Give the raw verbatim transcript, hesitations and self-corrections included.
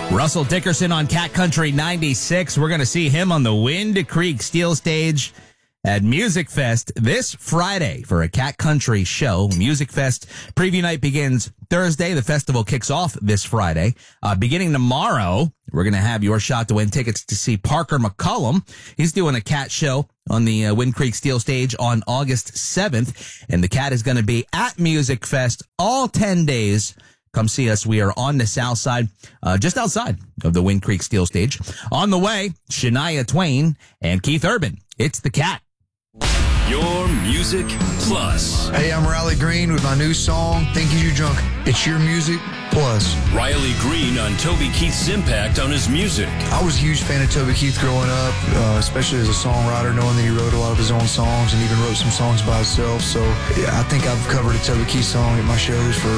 Russell Dickerson on Cat Country ninety-six. We're going to see him on the Wind Creek Steel Stage at Music Fest this Friday for a Cat Country show. Music Fest preview night begins Thursday. The festival kicks off this Friday. Uh, beginning tomorrow, we're going to have your shot to win tickets to see Parker McCullum. He's doing a Cat show on the uh, Wind Creek Steel Stage on August seventh. And the Cat is going to be at Music Fest all ten days. Come see us. We are on the south side, uh, just outside of the Wind Creek Steel Stage. On the way, Shania Twain and Keith Urban. It's the Cat. Your Music Plus. Hey, I'm Riley Green with my new song, Think You Drunk. It's your music plus. Riley Green on Toby Keith's impact on his music. I was a huge fan of Toby Keith growing up, uh, especially as a songwriter, knowing that he wrote a lot of his own songs and even wrote some songs by himself. So yeah, I think I've covered a Toby Keith song at my shows for